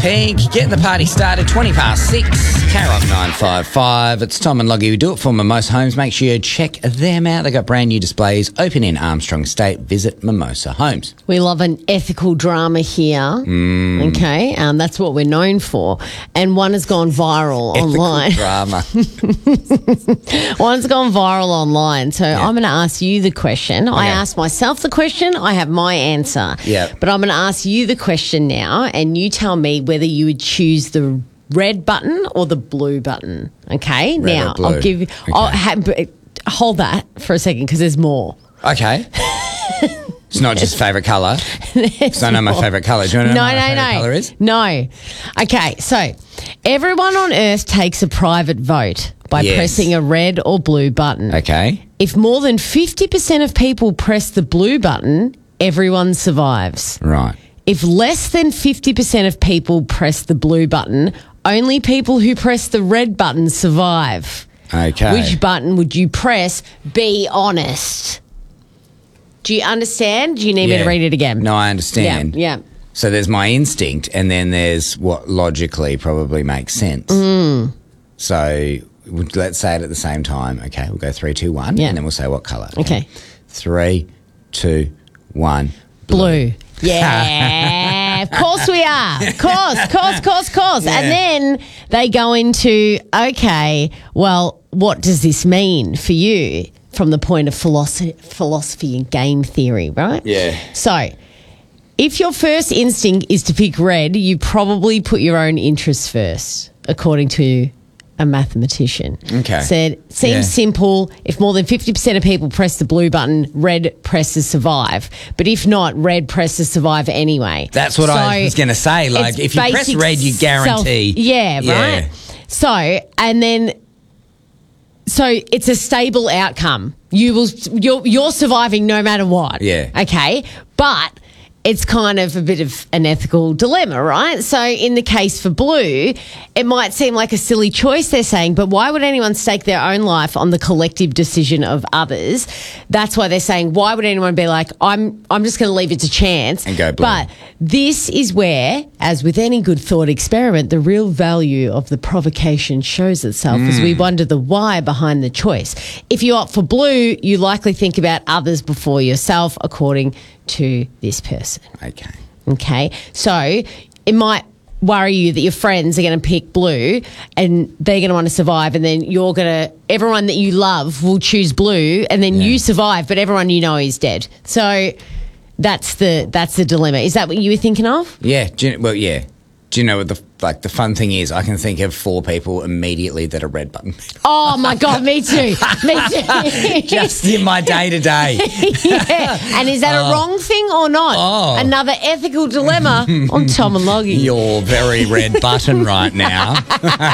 Pink. Getting the party started, 20 past 6. K-Rock 955. It's Tom and Loggy who do it for Mimosa Homes. Make sure you check them out. They got brand new displays open in Armstrong Estate. Visit Mimosa Homes. We love an ethical drama here. Okay, that's what we're known for. And one has gone viral online. Drama. One's gone viral online. So I'm going to ask you the question. I asked myself the question. I have my answer. Yeah. But I'm going to ask you the question now, and you tell me whether you would choose the red button or the blue button. Okay. Red now or blue. I'll give you. Okay. Hold that for a second because there's more. Okay. It's not just favourite colour. Because I know my favourite colour. Do you want to know what my favourite colour is? No. Okay, so everyone on Earth takes a private vote by pressing a red or blue button. Okay. If more than 50% of people press the blue button, everyone survives. Right. If less than 50% of people press the blue button, only people who press the red button survive. Okay. Which button would you press? Be honest. Do you understand? Do you need me to read it again? No, I understand. Yeah. So there's my instinct, and then there's what logically probably makes sense. So let's say it at the same time. Okay, we'll go 3, 2, 1, and then we'll say what colour. Okay. 3, 2, 1. Blue. Yeah, of course we are. Of course. Yeah. And then they go into, okay, well, what does this mean for you from the point of philosophy and game theory, right? Yeah. So if your first instinct is to pick red, you probably put your own interests first, according to a mathematician. Okay. Said, seems simple. If more than 50% of people press the blue button, red presses survive. But if not, red presses survive anyway. That's what I was going to say. Like, if you press red, you guarantee. Right? So, and then... So it's a stable outcome. You're surviving no matter what. Yeah. Okay. But it's kind of a bit of an ethical dilemma, right? So in the case for blue, it might seem like a silly choice they're saying, but why would anyone stake their own life on the collective decision of others? That's why they're saying, why would anyone be like, I'm just going to leave it to chance and go blue. But this is where, as with any good thought experiment, the real value of the provocation shows itself as we wonder the why behind the choice. If you opt for blue, you likely think about others before yourself, according to this person. Okay. So it might worry you that your friends are going to pick blue and they're going to want to survive, and then everyone that you love will choose blue, and then you survive, but everyone you know is dead. So that's the dilemma. Is that what you were thinking of? Yeah. Do you know what the fun thing is? I can think of 4 people immediately that are red button. Oh my God, me too. Just in my day-to-day. Yeah. And is that a wrong thing or not? Another ethical dilemma on Tom and Loggy. You're very red button right now.